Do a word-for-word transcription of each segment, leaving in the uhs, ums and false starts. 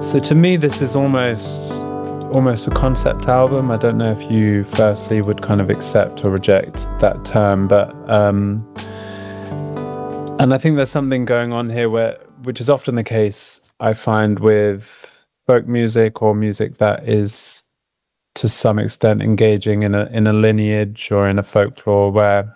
So to me, this is almost almost a concept album. I don't know if you firstly would kind of accept or reject that term, but um, and I think there's something going on here where, which is often the case, I find with folk music or music that is to some extent engaging in a in a lineage or in a folklore where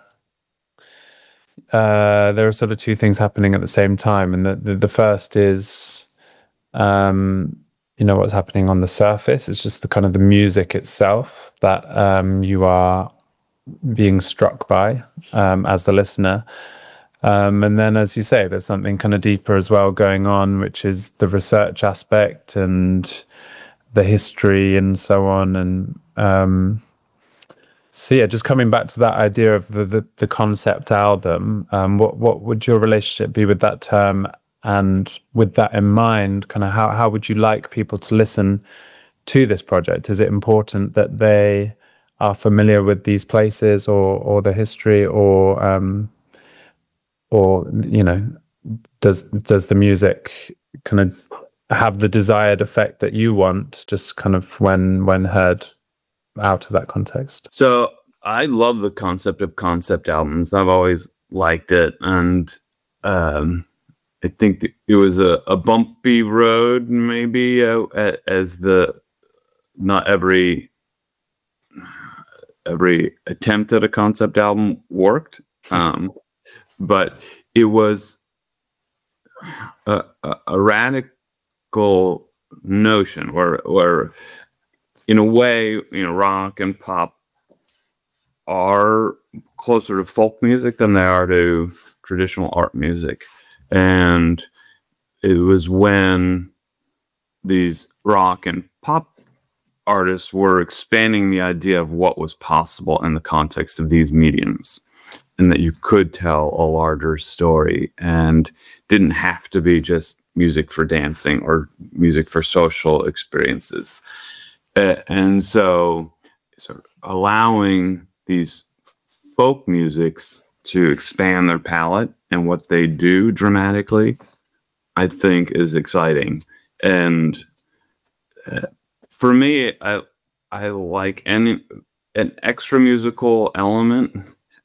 uh, there are sort of two things happening at the same time, and the the, the first is um, you know, what's happening on the surface. It's just the kind of the music itself that um, you are being struck by um, as the listener. Um, and then, as you say, there's something kind of deeper as well going on, which is the research aspect and the history and so on. And um, so, yeah, just coming back to that idea of the the, the concept album, um, what what would your relationship be with that term? And with that in mind, kind of how, how would you like people to listen to this project? Is it important that they are familiar with these places or or the history, or um, or you know, does does the music kind of have the desired effect that you want, just kind of when when heard out of that context? So I love the concept of concept albums. I've always liked it, and um, I think it was a, a bumpy road, maybe, uh, as the not every every attempt at a concept album worked, um, but it was a, a, a radical notion, where, where, in a way, you know, rock and pop are closer to folk music than they are to traditional art music. And it was when these rock and pop artists were expanding the idea of what was possible in the context of these mediums, and that you could tell a larger story and didn't have to be just music for dancing or music for social experiences. Uh, and so, so allowing these folk musics to expand their palette and what they do dramatically, I think is exciting. And uh, for me, I I like any an extra musical element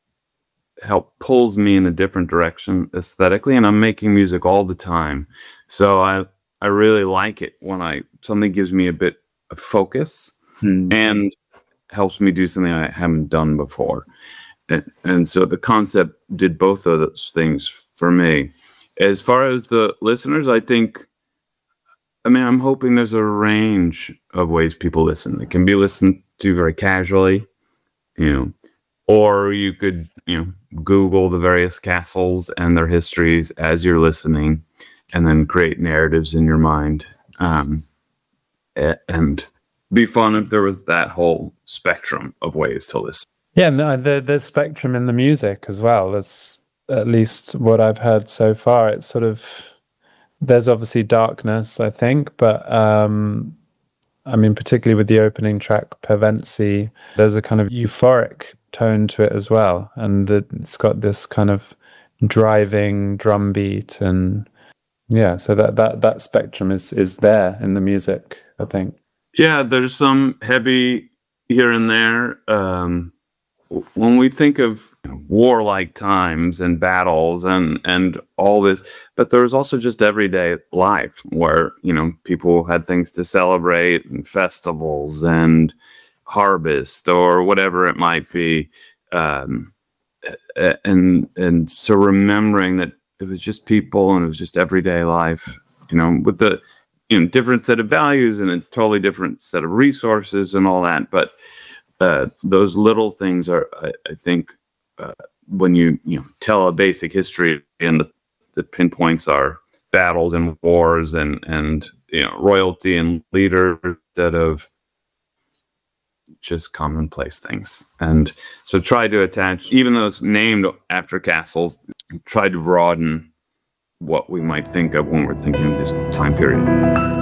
help pulls me in a different direction aesthetically, and I'm making music all the time, so I I really like it when I something gives me a bit of focus hmm. and helps me do something I haven't done before. And, and so the concept did both of those things for me. As far as the listeners, I think, I mean, I'm hoping there's a range of ways people listen. It can be listened to very casually, you know, or you could, you know, Google the various castles and their histories as you're listening, and then create narratives in your mind. Um, and be fun if there was that whole spectrum of ways to listen. Yeah, no, there, there's spectrum in the music as well. That's at least what I've heard so far. It's sort of, there's obviously darkness, I think, but um, I mean, particularly with the opening track, Pevensie, there's a kind of euphoric tone to it as well. And the, it's got this kind of driving drum beat, and yeah, so that, that, that spectrum is, is there in the music, I think. Yeah, there's some heavy here and there. Um, when we think of warlike times and battles and, and all this, but there was also just everyday life where, you know, people had things to celebrate and festivals and harvest or whatever it might be. Um, and, and so remembering that it was just people and it was just everyday life, you know, with the, you know, different set of values and a totally different set of resources and all that. But uh, those little things are, I, I think, uh, when you, you know, tell a basic history and the, the pinpoints are battles and wars and, and, you know, royalty and leaders instead of just commonplace things. And so try to attach, even though it's named after castles, try to broaden what we might think of when we're thinking of this time period.